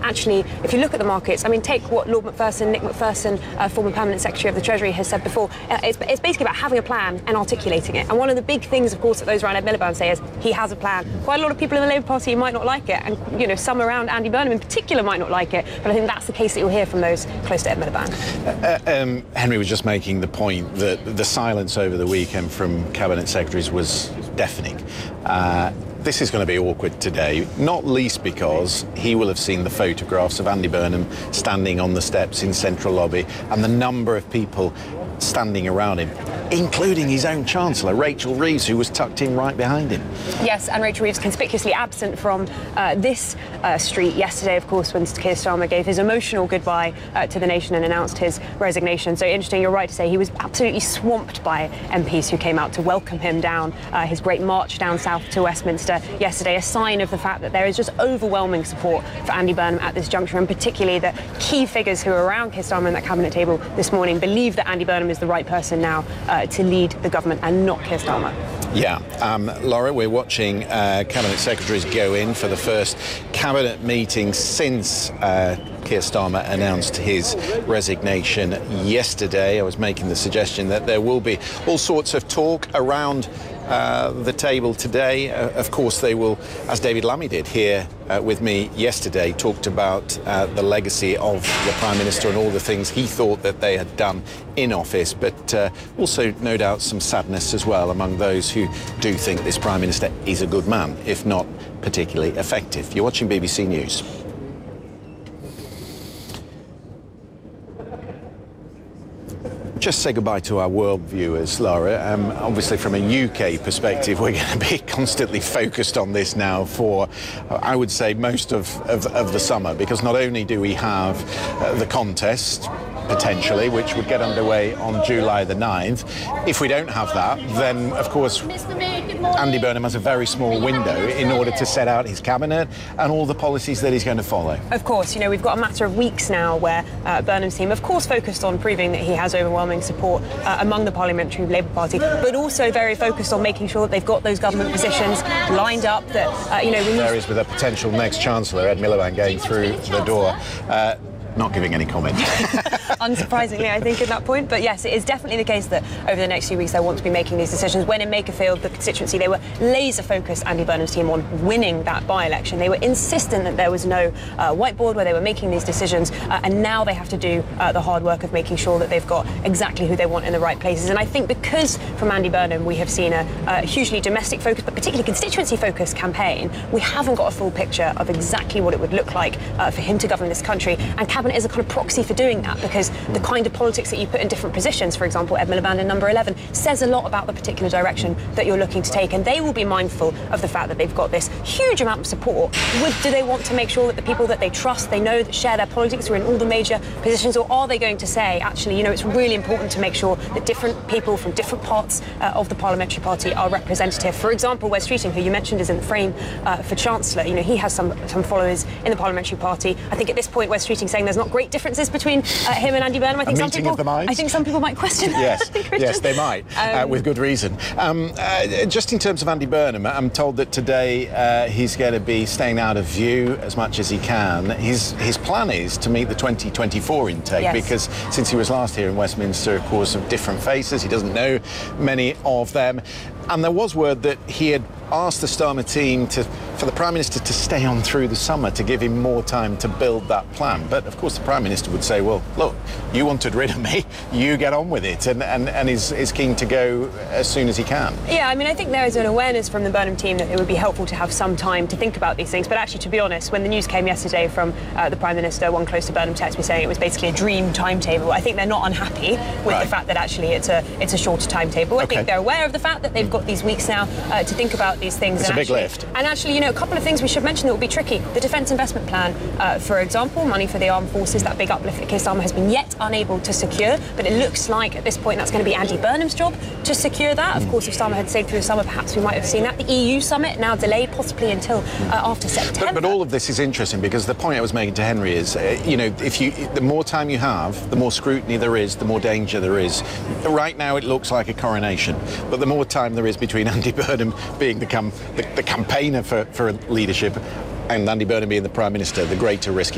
actually, if you look at the markets, I mean, take what Lord Macpherson, Nick Macpherson, former Permanent Secretary of the Treasury, has said before. It's basically about having a plan and articulating it. And one of the big things, of course, that those around Ed Miliband say is he has a plan. Quite a lot of people in the Labour Party might not like it, and some around Andy Burnham in particular might not like it. But I think that's the case that you'll hear from those close to Ed Miliband. Henry was just making the point that the silence over the weekend from cabinet secretaries was deafening. This is going to be awkward today, not least because he will have seen the photographs of Andy Burnham standing on the steps in Central Lobby and the number of people standing around him, including his own Chancellor, Rachel Reeves, who was tucked in right behind him. Yes, and Rachel Reeves conspicuously absent from this street yesterday, of course, when Keir Starmer gave his emotional goodbye to the nation and announced his resignation. So interesting, you're right to say he was absolutely swamped by MPs who came out to welcome him down his great march down south to Westminster yesterday, a sign of the fact that there is just overwhelming support for Andy Burnham at this juncture, and particularly that key figures who are around Keir Starmer and that cabinet table this morning believe that Andy Burnham is the right person now to lead the government and not Keir Starmer. Yeah, Laura, we're watching cabinet secretaries go in for the first cabinet meeting since Keir Starmer announced his resignation yesterday. I was making the suggestion that there will be all sorts of talk around the table today. Of course, they will, as David Lammy did here with me yesterday, talked about the legacy of the Prime Minister and all the things he thought that they had done in office, but also, no doubt, some sadness as well among those who do think this Prime Minister is a good man, if not particularly effective. You're watching BBC News. Just say goodbye to our world viewers, Laura. Obviously, from a UK perspective, we're going to be constantly focused on this now for, I would say, most of the summer, because not only do we have the contest, potentially, which would get underway on July the 9th. If we don't have that, then, of course, Andy Burnham has a very small window in order to set out his cabinet and all the policies that he's going to follow. Of course, we've got a matter of weeks now where Burnham's team, of course, focused on proving that he has overwhelming support among the Parliamentary Labour Party, but also very focused on making sure that they've got those government positions lined up, that, There is, with a potential next Chancellor, Ed Miliband, going through the door. Not giving any comment. Unsurprisingly, I think, at that point. But yes, it is definitely the case that over the next few weeks they want to be making these decisions. When in Makerfield, the constituency, they were laser-focused, Andy Burnham's team, on winning that by-election. They were insistent that there was no whiteboard where they were making these decisions, and now they have to do the hard work of making sure that they've got exactly who they want in the right places. And I think because from Andy Burnham we have seen a hugely domestic-focused, but particularly constituency-focused campaign, we haven't got a full picture of exactly what it would look like for him to govern this country. And Cabinet is a kind of proxy for doing that, because the kind of politics that you put in different positions, for example, Ed Miliband in number 11, says a lot about the particular direction that you're looking to take. And they will be mindful of the fact that they've got this huge amount of support. Do they want to make sure that the people that they trust, they know, that share their politics, are in all the major positions, or are they going to say, actually, it's really important to make sure that different people from different parts of the Parliamentary Party are representative? For example, Wes Streeting, who you mentioned is in the frame for Chancellor, he has some followers in the Parliamentary Party. I think at this point, Wes Streeting saying there's not great differences between him and Andy Burnham. I think some people might question that. Yes, they might, with good reason. Just in terms of Andy Burnham, I'm told that today he's going to be staying out of view as much as he can. His plan is to meet the 2024 intake, because since he was last here in Westminster, of course, of different faces, he doesn't know many of them. And there was word that he had asked the Starmer team for the Prime Minister to stay on through the summer to give him more time to build that plan. But of course the Prime Minister would say, well, look, you wanted rid of me, you get on with it, and is keen to go as soon as he can. Yeah, I think there is an awareness from the Burnham team that it would be helpful to have some time to think about these things. But actually, to be honest, when the news came yesterday from the Prime Minister, one close to Burnham texted me saying it was basically a dream timetable. I think they're not unhappy with the fact that actually it's a shorter timetable. I think they're aware of the fact that they've got these weeks now to think about these things. It's a big lift. And actually, a couple of things we should mention that will be tricky. The Defence Investment Plan, for example, money for the armed forces, that big uplift that Keir Starmer has been yet unable to secure. But it looks like at this point that's going to be Andy Burnham's job to secure that. Of course, if Starmer had stayed through the summer, perhaps we might have seen that. The EU summit now delayed possibly until after September. But all of this is interesting, because the point I was making to Henry is, the more time you have, the more scrutiny there is, the more danger there is. Right now it looks like a coronation, but the more time there is between Andy Burnham being the campaigner for leadership and Andy Burnham being the Prime Minister, the greater risk